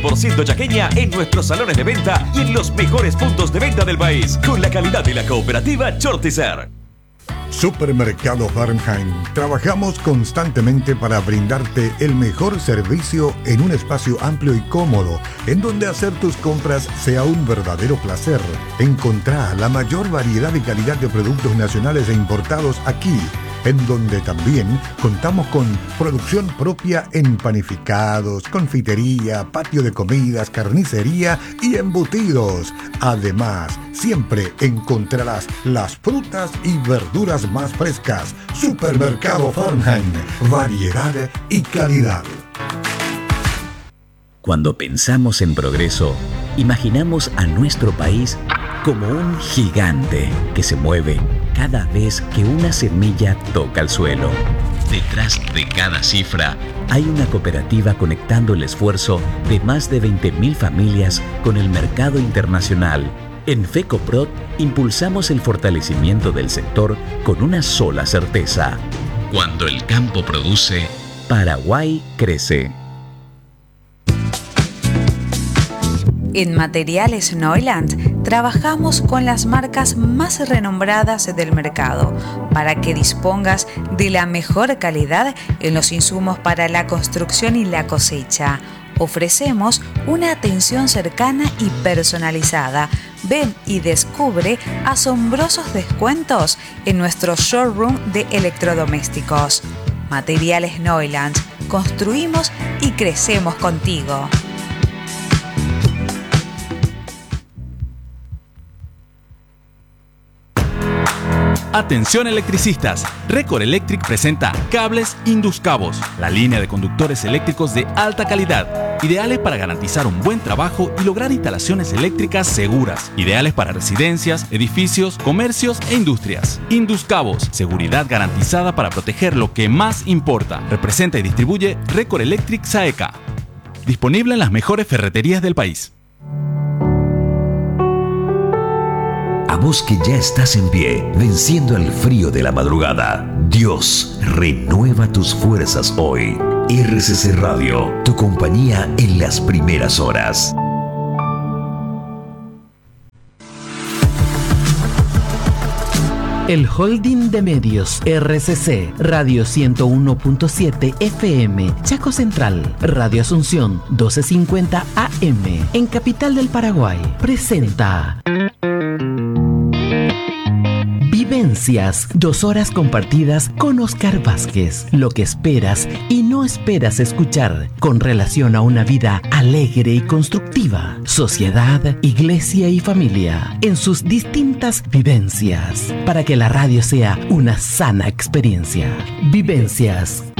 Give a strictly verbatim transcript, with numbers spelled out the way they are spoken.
por ciento chaqueña en nuestros salones de venta y en los mejores puntos de venta del país, con la calidad de la cooperativa Chortizer. Supermercado Fahrenheit. Trabajamos constantemente para brindarte el mejor servicio en un espacio amplio y cómodo, en donde hacer tus compras sea un verdadero placer. Encontrá la mayor variedad y calidad de productos nacionales e importados aquí, en donde también contamos con producción propia en panificados, confitería, patio de comidas, carnicería y embutidos. Además, siempre encontrarás las frutas y verduras más frescas. Supermercado Fahrenheit. Variedad y calidad. Cuando pensamos en progreso, imaginamos a nuestro país como un gigante que se mueve cada vez que una semilla toca el suelo. Detrás de cada cifra hay una cooperativa conectando el esfuerzo de más de veinte mil familias con el mercado internacional. En FECOPROD impulsamos el fortalecimiento del sector con una sola certeza: cuando el campo produce, Paraguay crece. En Materiales Neuland trabajamos con las marcas más renombradas del mercado para que dispongas de la mejor calidad en los insumos para la construcción y la cosecha. Ofrecemos una atención cercana y personalizada. Ven y descubre asombrosos descuentos en nuestro showroom de electrodomésticos. Materiales Neuland. Construimos y crecemos contigo. Atención electricistas, Recor Electric presenta Cables Induscabos, la línea de conductores eléctricos de alta calidad, ideales para garantizar un buen trabajo y lograr instalaciones eléctricas seguras, ideales para residencias, edificios, comercios e industrias. Induscabos, seguridad garantizada para proteger lo que más importa. Representa y distribuye Recor Electric Saeca. Disponible en las mejores ferreterías del país. A vos que ya estás en pie, venciendo el frío de la madrugada, Dios renueva tus fuerzas hoy. R C C Radio, tu compañía en las primeras horas. El Holding de Medios R C C, Radio ciento uno punto siete F M, Chaco Central, Radio Asunción doce cincuenta A M, en Capital del Paraguay, presenta Vivencias, dos horas compartidas con Oscar Vázquez. Lo que esperas y no esperas escuchar con relación a una vida alegre y constructiva. Sociedad, iglesia y familia en sus distintas vivencias. Para que la radio sea una sana experiencia. Vivencias